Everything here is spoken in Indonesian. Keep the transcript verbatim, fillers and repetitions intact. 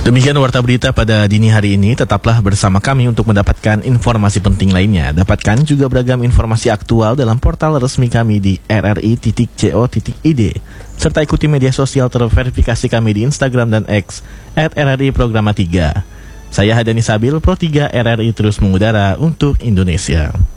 Demikian warta berita pada dini hari ini. Tetaplah bersama kami untuk mendapatkan informasi penting lainnya. Dapatkan juga beragam informasi aktual dalam portal resmi kami di r r i titik co titik i d. Serta ikuti media sosial terverifikasi kami di Instagram dan X at r r i programa tiga. Saya Hadani Sabil, Pro tiga R R I terus mengudara untuk Indonesia.